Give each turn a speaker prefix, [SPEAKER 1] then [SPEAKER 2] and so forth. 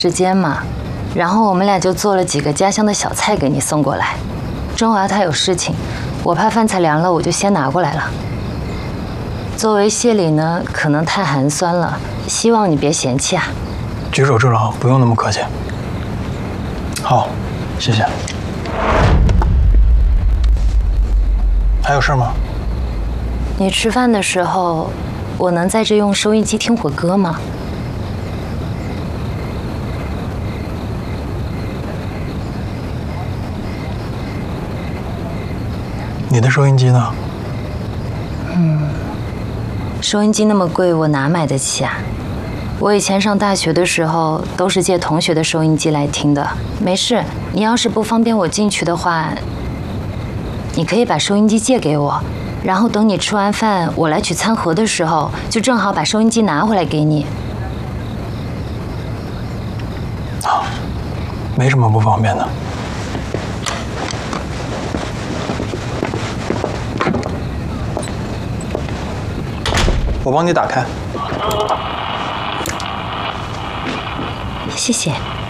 [SPEAKER 1] 时间嘛，然后我们俩就做了几个家乡的小菜给你送过来。中华他有事情，我怕饭菜凉了，我就先拿过来了。作为谢礼呢，可能太寒酸了，希望你别嫌弃啊。
[SPEAKER 2] 举手之劳，不用那么客气。好，谢谢。还有事吗？
[SPEAKER 1] 你吃饭的时候，我能在这用收音机听会儿歌吗？
[SPEAKER 2] 你的收音机呢？
[SPEAKER 1] 收音机那么贵，我哪买得起啊？我以前上大学的时候都是借同学的收音机来听的。没事，你要是不方便我进去的话，你可以把收音机借给我，然后等你吃完饭我来取餐盒的时候，就正好把收音机拿回来给你。
[SPEAKER 2] 啊，没什么不方便的。我帮你打开。
[SPEAKER 1] 谢谢。